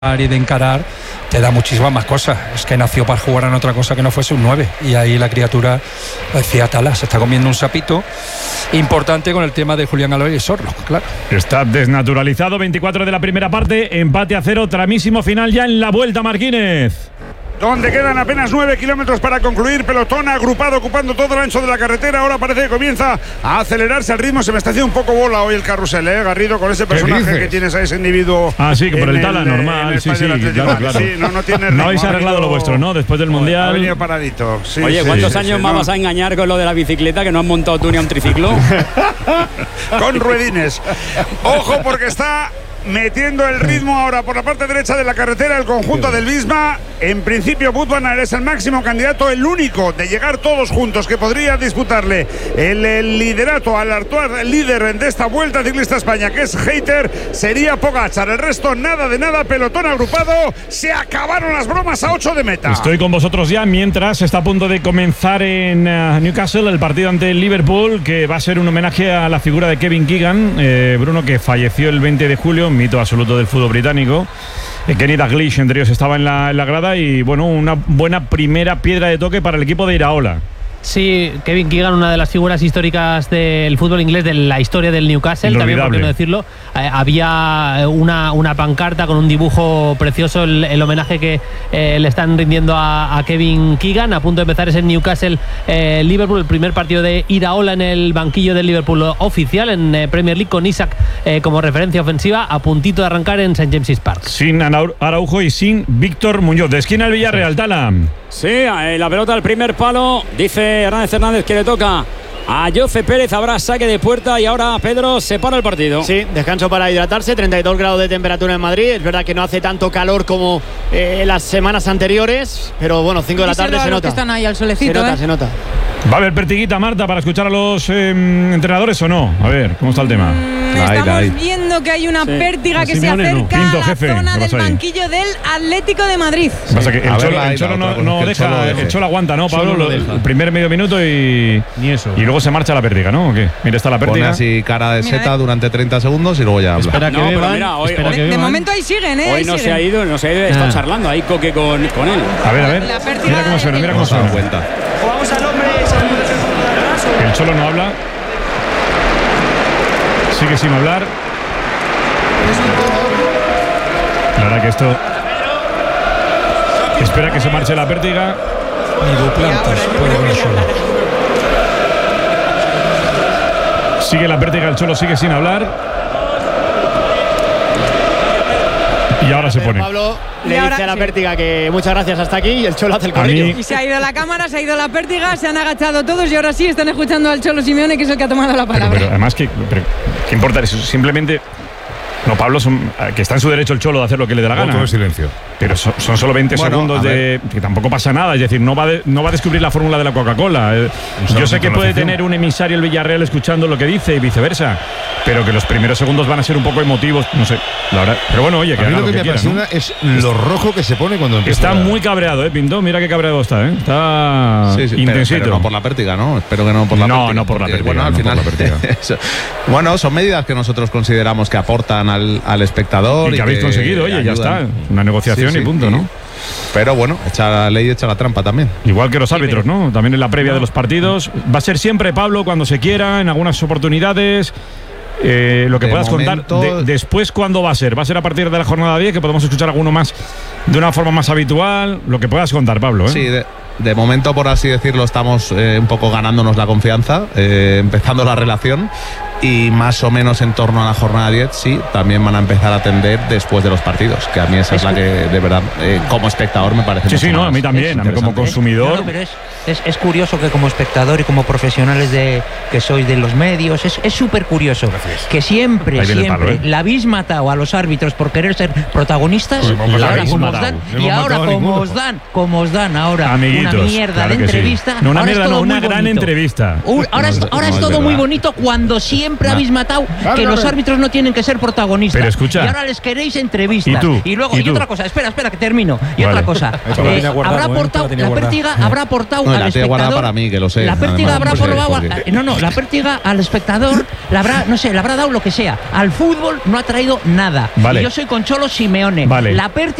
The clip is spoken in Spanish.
y de encarar, te da muchísimas más cosas. Es que nació para jugar en otra cosa que no fuese un 9, y ahí la criatura decía Tala, se está comiendo un sapito importante con el tema de Julián Álvarez y Sorlo, claro. Está desnaturalizado. 24 de la primera parte, empate a 0, tramísimo final ya en la vuelta, Marquínez. Donde quedan apenas 9 kilómetros para concluir, pelotón agrupado ocupando todo el ancho de la carretera. Ahora parece que comienza a acelerarse el ritmo. Se me está haciendo un poco bola hoy el carrusel, Garrido, con ese personaje que tienes a ese individuo. Ah, sí, que por el Tala, normal. Sí, claro. Sí, no tiene ritmo. No habéis arreglado lo vuestro, ¿no? Después del Mundial. Ha venido paradito. Sí, oye, ¿cuántos años vamos a engañar con lo de la bicicleta, que no han montado tú ni a un triciclo? Con ruedines. Ojo, porque está metiendo el ritmo ahora por la parte derecha de la carretera el conjunto del Visma. En principio Wout van Aert es el máximo candidato, el único de llegar todos juntos que podría disputarle el liderato al actual líder de esta Vuelta Ciclista España, que es Hayter. Sería Pogačar. El resto nada de nada, pelotón agrupado. Se acabaron las bromas a 8 de meta. Estoy con vosotros ya, mientras está a punto de comenzar en Newcastle el partido ante el Liverpool, que va a ser un homenaje a la figura de Kevin Keegan, Bruno, que falleció el 20 de julio, mito absoluto del fútbol británico. Kenny Dalglish, entre ellos, estaba en la grada, y bueno, una buena primera piedra de toque para el equipo de Iraola. Sí, Kevin Keegan, una de las figuras históricas del fútbol inglés, de la historia del Newcastle, también, por qué no decirlo. Había una pancarta con un dibujo precioso, el homenaje que le están rindiendo a Kevin Keegan. A punto de empezar ese Newcastle Liverpool, el primer partido de Iraola en el banquillo del Liverpool oficial en Premier League, con Isaac como referencia ofensiva, a puntito de arrancar en St. James's Park. Sin Araujo y sin Víctor Muñoz. De esquina al Villarreal, Tala. Sí, la pelota al primer palo, dice Hernández que le toca a Jofre Pérez. Habrá saque de puerta y ahora Pedro se para el partido. Sí, descanso para hidratarse. 32 grados de temperatura en Madrid. Es verdad que no hace tanto calor como las semanas anteriores, pero bueno, 5 de la tarde se nota. Que están ahí al solecito, se nota. ¿Va a haber pertiguita, Marta, para escuchar a los entrenadores o no? A ver, ¿cómo está el tema? Estamos viendo que hay una pértiga que se acerca a la zona del banquillo del Atlético de Madrid. Pasa que el Cholo no deja, el Cholo aguanta, ¿no, Pablo? El primer medio minuto y luego se marcha la pértiga, ¿no? ¿O qué? Mira, está la pértiga. Pone así cara de seta durante 30 segundos y luego ya habla. Espera que beban, mira, hoy, de momento ahí siguen, hoy no se ha ido, está charlando ahí Coque con él. A ver. Mira cómo suena, mira cómo suena. Jugamos al hombre. El Cholo no habla. Sigue sin hablar. La verdad que esto... Espera que se marche la pértiga. Ni Duplantis puede con el Cholo. Sigue la pértiga, el Cholo sigue sin hablar. Y ahora se pone. Pablo le dice a la pértiga que muchas gracias, hasta aquí, y el Cholo hace el corrillo. Y se ha ido la cámara, se ha ido la pértiga, se han agachado todos y ahora sí están escuchando al Cholo Simeone, que es el que ha tomado la palabra. Pero además, ¿qué importa eso? Simplemente... No, Pablo, que está en su derecho el Cholo de hacer lo que le dé la gana. Todo silencio. Pero son solo 20 segundos que tampoco pasa nada. Es decir, no va a descubrir la fórmula de la Coca-Cola. Yo sé que puede tener un emisario el Villarreal escuchando lo que dice y viceversa, pero que los primeros segundos van a ser un poco emotivos, no sé, la verdad. Pero bueno, oye, que a mí haga lo que me apasiona, ¿no? Es lo rojo que se pone cuando empieza. Está muy cabreado, Pinto. Mira qué cabreado está, Está intensito. Pero no por la pértiga, ¿no? Espero que no por la pértiga. No por la pértiga. Bueno, al final. Bueno, son medidas que nosotros consideramos que aportan al espectador. Y que habéis conseguido, oye, ya está. Una negociación y punto, ¿no? Pero bueno, echa la ley, echa la trampa también. Igual que los árbitros, ¿no? También en la previa de los partidos. Va a ser siempre, Pablo, cuando se quiera, en algunas oportunidades. Lo que puedas contar después, ¿cuándo va a ser? ¿Va a ser a partir de la jornada 10, que podemos escuchar alguno más de una forma más habitual? Lo que puedas contar, Pablo, Sí, de momento, por así decirlo, estamos un poco ganándonos la confianza, empezando la relación. Y más o menos en torno a la jornada 10, sí, también van a empezar a atender después de los partidos, que a mí esa es la que de verdad, como espectador, me parece. Sí, no, a mí también, a mí como consumidor. No, pero es curioso que como espectador y como profesionales que sois de los medios, es súper curioso. Gracias. Que siempre la habéis matado a los árbitros por querer ser protagonistas, y ahora como os dan ahora amiguitos, una mierda de entrevista. Sí. No, una mierda, no, una gran entrevista. Ahora es todo muy bonito cuando siempre siempre habéis matado que los árbitros no tienen que ser protagonistas. Pero escucha. Y ahora les queréis entrevistas. ¿Y luego, tú? otra cosa, espera, que termino. Y otra cosa. Habrá aportado, la pértiga habrá aportado al espectador. Guardada para mí, que lo sé. La pértiga habrá probado. porque... La pértiga al espectador le habrá dado lo que sea. Al fútbol no ha traído nada. Vale. Y yo soy con Cholo Simeone. Vale. La pértiga